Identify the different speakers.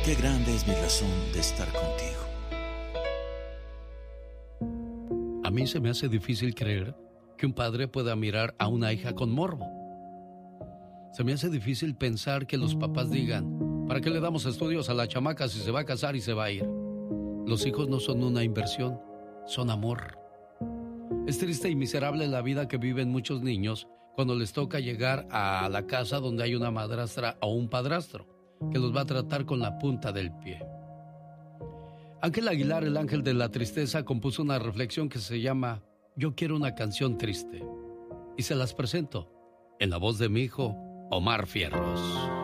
Speaker 1: Qué grande es mi razón de estar contigo.
Speaker 2: A mí se me hace difícil creer que un padre pueda mirar a una hija con morbo. Se me hace difícil pensar que los papás digan, ¿para qué le damos estudios a la chamaca si se va a casar y se va a ir? Los hijos no son una inversión, son amor. Es triste y miserable la vida que viven muchos niños cuando les toca llegar a la casa donde hay una madrastra o un padrastro que los va a tratar con la punta del pie. Ángel Aguilar, el ángel de la tristeza, compuso una reflexión que se llama Yo quiero una canción triste. Y se las presento en la voz de mi hijo, Omar Fierros.